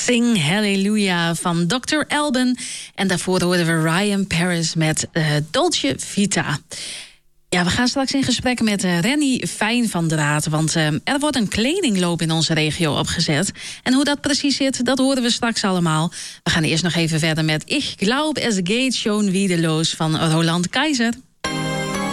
Sing Hallelujah van Dr. Alban. En daarvoor hoorden we Ryan Paris met Dolce Vita. Ja, we gaan straks in gesprek met Renny Fijn van Draat. Want er wordt een kledingloop in onze regio opgezet. En hoe dat precies zit, dat horen we straks allemaal. We gaan eerst nog even verder met Ich glaub, es geht schon wieder los van Roland Keizer.